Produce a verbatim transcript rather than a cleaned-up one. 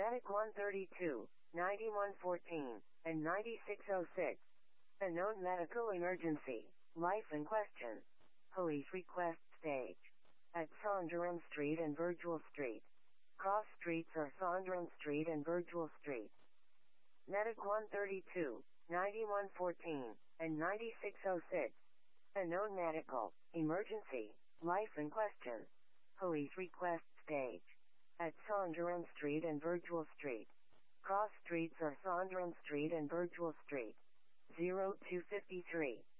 Medic one thirty-two, ninety-one fourteen, and ninety-six oh six. A known medical emergency. Life in question. Police request stage. At Saundram Street and Virgil Street. Cross streets are Saundram Street and Virgil Street. Medic one thirty-two, ninety-one fourteen, and ninety-six oh six. A known medical emergency. Life in question. Police request stage. At Saundram Street and Virgil Street. Cross streets are Saundram Street and Virgil Street. zero two five three.